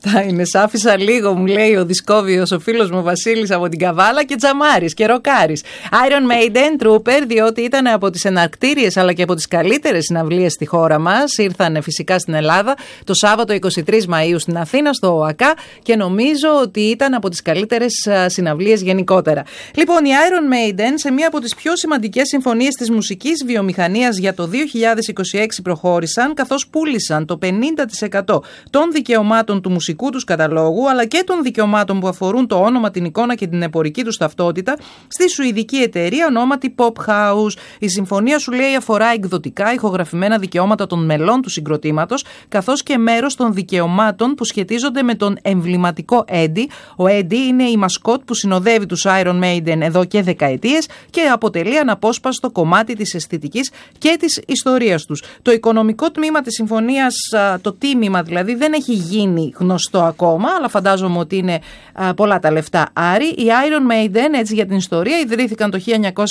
αυτά είναι. Σ' άφησα λίγο, μου λέει ο Δισκόβιος, ο φίλος μου Βασίλης από την Καβάλα, και τζαμάρης και ροκάρης. Iron Maiden, Trooper, διότι ήταν από τις εναρκτήριες αλλά και από τις καλύτερες συναυλίες στη χώρα μας. Ήρθαν φυσικά στην Ελλάδα το Σάββατο 23 Μαΐου στην Αθήνα, στο ΟΑΚΑ, και νομίζω ότι ήταν από τις καλύτερες συναυλίες γενικότερα. Λοιπόν, οι Iron Maiden σε μία από τις πιο σημαντικές συμφωνίες της μουσικής βιομηχανίας για το 2026 προχώρησαν, καθώς πούλησαν το 50% των δικαιωμάτων του μουσικού τους καταλόγου, αλλά και των δικαιωμάτων που αφορούν το όνομα, την εικόνα και την εμπορική τους ταυτότητα στη σουηδική εταιρεία ονόματι Pop House. Η συμφωνία, σου λέει, αφορά εκδοτικά ηχογραφημένα δικαιώματα των μελών του συγκροτήματος, καθώς και μέρος των δικαιωμάτων που σχετίζονται με τον εμβληματικό Eddie. Ο Eddie είναι η μασκότ που συνοδεύει τους Iron Maiden εδώ και δεκαετίες και αποτελεί αναπόσπαστο κομμάτι της αισθητικής και της ιστορίας τους. Το οικονομικό τμήμα της συμφωνίας, το τίμημα δηλαδή, δεν έχει γίνει γνωστό ακόμα, αλλά φαντάζομαι ότι είναι πολλά τα λεφτά. Άρη, οι Iron Maiden, έτσι για την ιστορία, ιδρύθηκαν το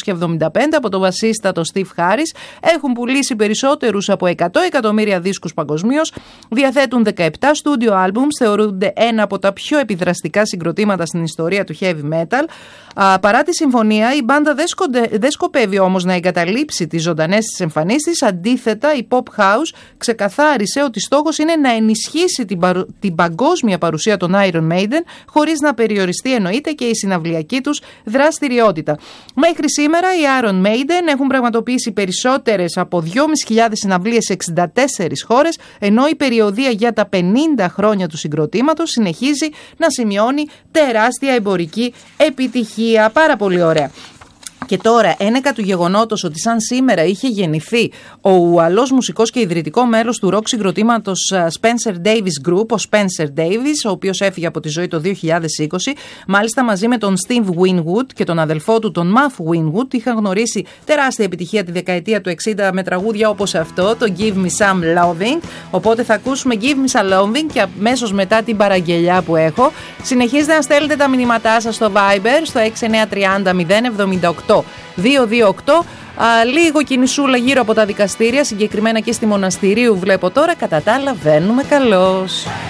1975 από τον βασίστα τον Steve Harris, έχουν πουλήσει περισσότερους από 100 εκατομμύρια δίσκους παγκοσμίως, διαθέτουν 17 studio albums, θεωρούνται ένα από τα πιο επιδραστικά συγκροτήματα στην ιστορία του heavy metal. Παρά τη συμφωνία, η μπάντα δεν σκοπεύει όμως να εγκαταλείψει τις ζωντανές της εμφανίσεις. Αντίθετα, η Pop House ξεκαθάρισε ότι στόχος είναι να ενισχύσει την παγκόσμια παρουσία των Iron Maiden, χωρίς να περιοριστεί, εννοείται, και η συναυλιακή τους δραστηριότητα. Μέχρι σήμερα οι Iron Maiden έχουν πραγματοποιήσει περισσότερες από 2.500 συναυλίες σε 64 χώρες, ενώ η περιοδεία για τα 50 χρόνια του συγκροτήματος συνεχίζει να σημειώνει τεράστια εμπορική επιτυχία. Πάρα πολύ ωραία. Και τώρα, ένεκα του γεγονότος ότι σαν σήμερα είχε γεννηθεί ο Ουαλός μουσικός και ιδρυτικό μέλος του ροκ συγκροτήματος Spencer Davis Group, ο Spencer Davis, ο οποίος έφυγε από τη ζωή το 2020, μάλιστα μαζί με τον Steve Winwood και τον αδελφό του, τον Muff Winwood, είχαν γνωρίσει τεράστια επιτυχία τη δεκαετία του 60 με τραγούδια όπως αυτό, το Give Me Some Loving. Οπότε θα ακούσουμε Give Me Some Loving και αμέσως μετά την παραγγελιά που έχω. Συνεχίζετε να στέλνετε τα μηνύματά σας στο Viber, στο 6930 078 228. Λίγο κινησούλα γύρω από τα δικαστήρια, συγκεκριμένα και στη Μοναστηρίου βλέπω τώρα. Κατά τα άλλα βαίνουμε καλώς.